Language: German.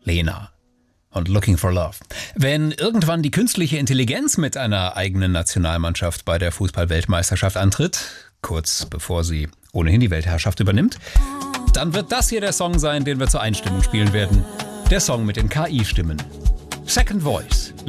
Lena und Looking for Love. Wenn irgendwann die künstliche Intelligenz mit einer eigenen Nationalmannschaft bei der Fußball-Weltmeisterschaft antritt, kurz bevor sie ohnehin die Weltherrschaft übernimmt, dann wird das hier der Song sein, den wir zur Einstimmung spielen werden. Der Song mit den KI-Stimmen. Second Voice.